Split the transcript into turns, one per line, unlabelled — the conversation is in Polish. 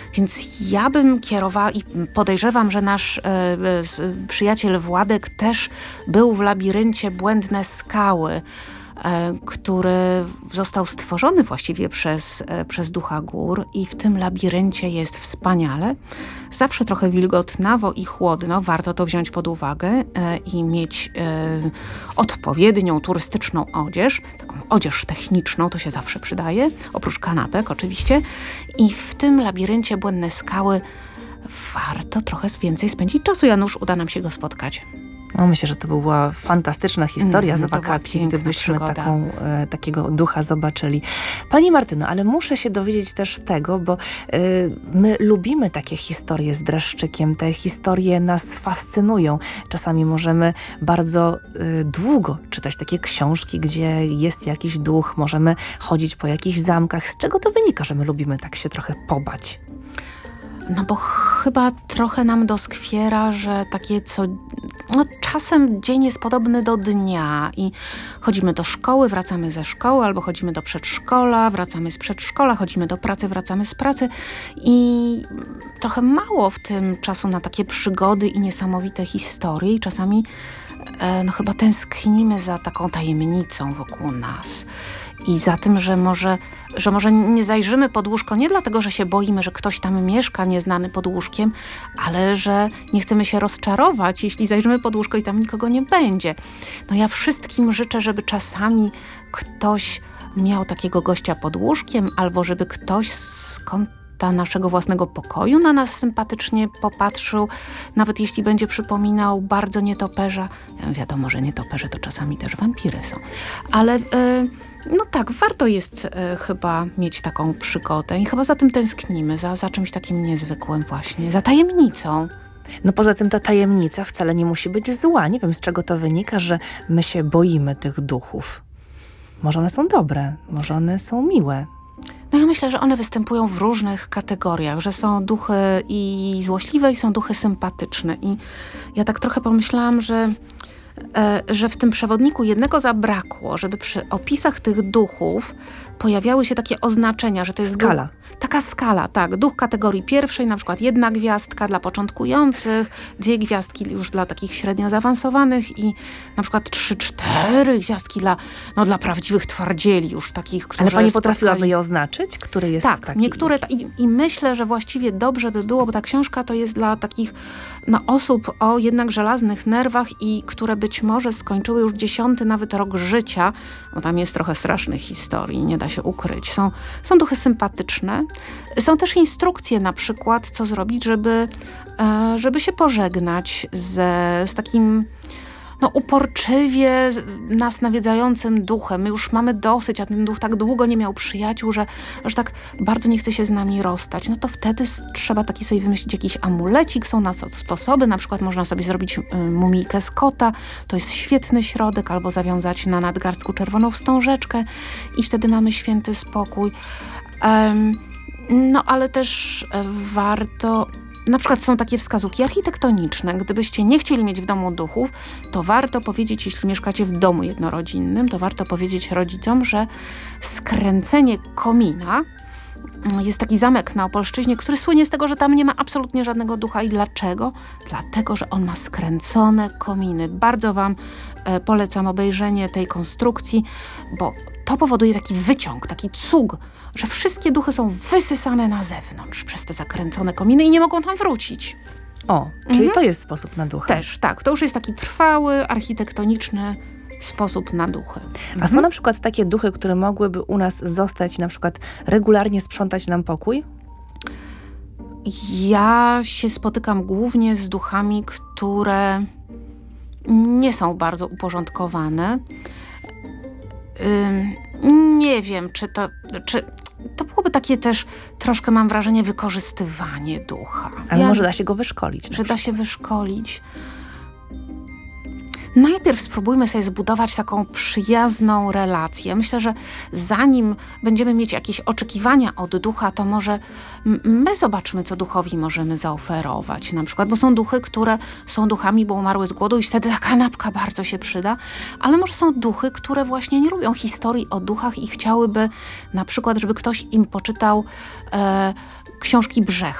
Więc ja bym kierowała i podejrzewam, że nasz przyjaciel Władek też był w labiryncie Błędne Skały, który został stworzony właściwie przez ducha gór i w tym labiryncie jest wspaniale. Zawsze trochę wilgotnawo i chłodno, warto to wziąć pod uwagę i mieć odpowiednią turystyczną odzież, taką odzież techniczną, to się zawsze przydaje, oprócz kanapek oczywiście. I w tym labiryncie Błędne Skały warto trochę więcej spędzić czasu. Janusz, uda nam się go spotkać.
No, myślę, że to była fantastyczna historia z wakacji, gdybyśmy takiego ducha zobaczyli. Pani Martyno, ale muszę się dowiedzieć też tego, bo my lubimy takie historie z dreszczykiem. Te historie nas fascynują. Czasami możemy bardzo długo czytać takie książki, gdzie jest jakiś duch. Możemy chodzić po jakichś zamkach. Z czego to wynika, że my lubimy tak się trochę pobać?
No bo chyba trochę nam doskwiera, że takie czasem dzień jest podobny do dnia i chodzimy do szkoły, wracamy ze szkoły, albo chodzimy do przedszkola, wracamy z przedszkola, chodzimy do pracy, wracamy z pracy i trochę mało w tym czasu na takie przygody i niesamowite historie i czasami chyba tęsknimy za taką tajemnicą wokół nas. I za tym, że może nie zajrzymy pod łóżko nie dlatego, że się boimy, że ktoś tam mieszka nieznany pod łóżkiem, ale że nie chcemy się rozczarować, jeśli zajrzymy pod łóżko i tam nikogo nie będzie. No ja wszystkim życzę, żeby czasami ktoś miał takiego gościa pod łóżkiem, albo żeby ktoś z kąta naszego własnego pokoju na nas sympatycznie popatrzył, nawet jeśli będzie przypominał bardzo nietoperza. Wiadomo, że nietoperze to czasami też wampiry są, ale no tak, warto jest chyba mieć taką przygodę i chyba za tym tęsknimy, za czymś takim niezwykłym właśnie, za tajemnicą.
No poza tym ta tajemnica wcale nie musi być zła. Nie wiem, z czego to wynika, że my się boimy tych duchów. Może one są dobre, może one są miłe.
No ja myślę, że one występują w różnych kategoriach, że są duchy i złośliwe i są duchy sympatyczne. I ja tak trochę pomyślałam, że w tym przewodniku jednego zabrakło, żeby przy opisach tych duchów pojawiały się takie oznaczenia, że to jest
skala.
Taka skala, tak. Duch kategorii pierwszej, na przykład 1 gwiazdka dla początkujących, 2 gwiazdki już dla takich średnio zaawansowanych i na przykład 3-4 gwiazdki dla prawdziwych twardzieli już takich, którzy
Ale pani potrafiłaby je oznaczyć? Który jest
tak,
taki?
niektóre i myślę, że właściwie dobrze by było, bo ta książka to jest dla takich osób o jednak żelaznych nerwach i które być może skończyły już 10. nawet rok życia, bo tam jest trochę strasznych historii, nie da się ukryć. Są duchy sympatyczne. Są też instrukcje na przykład, co zrobić, żeby się pożegnać z takim uporczywie nas nawiedzającym duchem. My już mamy dosyć, a ten duch tak długo nie miał przyjaciół, że tak bardzo nie chce się z nami rozstać. No to wtedy trzeba taki sobie wymyślić jakiś amulecik. Są na to sposoby. Na przykład można sobie zrobić mumijkę z kota. To jest świetny środek. Albo zawiązać na nadgarstku czerwoną wstążeczkę i wtedy mamy święty spokój. No ale też warto... Na przykład są takie wskazówki architektoniczne. Gdybyście nie chcieli mieć w domu duchów, to warto powiedzieć, jeśli mieszkacie w domu jednorodzinnym, to warto powiedzieć rodzicom, że skręcenie komina, jest taki zamek na Opolszczyźnie, który słynie z tego, że tam nie ma absolutnie żadnego ducha. I dlaczego? Dlatego, że on ma skręcone kominy. Bardzo wam polecam obejrzenie tej konstrukcji, bo to powoduje taki wyciąg, taki cug, że wszystkie duchy są wysysane na zewnątrz przez te zakręcone kominy i nie mogą tam wrócić.
O, czyli to jest sposób na duchy.
Też, tak. To już jest taki trwały, architektoniczny sposób na duchy.
A są na przykład takie duchy, które mogłyby u nas zostać, na przykład regularnie sprzątać nam pokój?
Ja się spotykam głównie z duchami, które nie są bardzo uporządkowane. Nie wiem, czy to byłoby takie też, troszkę mam wrażenie, wykorzystywanie ducha.
Ale może da się go wyszkolić?
Że da się wyszkolić. Najpierw spróbujmy sobie zbudować taką przyjazną relację. Myślę, że zanim będziemy mieć jakieś oczekiwania od ducha, to może my zobaczmy, co duchowi możemy zaoferować. Na przykład, bo są duchy, które są duchami, bo umarły z głodu i wtedy ta kanapka bardzo się przyda. Ale może są duchy, które właśnie nie lubią historii o duchach i chciałyby na przykład, żeby ktoś im poczytał książki Brzech.